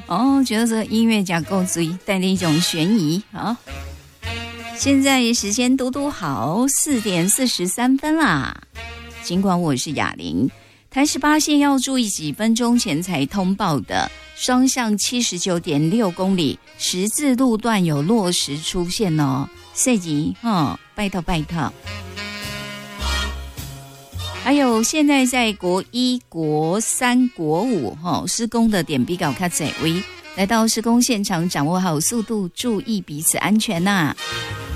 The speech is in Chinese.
哦，觉得这个音乐假够追，带着一种悬疑啊。现在时间嘟嘟好，4点43分啦。尽管我是雅玲，台18线要注意几分钟前才通报的双向79.6公里十字路段有落石出现哦，谢急拜托拜托。还有现在在国1、国3、国5施工的点比较较侪位，来到施工现场掌握好速度，注意彼此安全呐。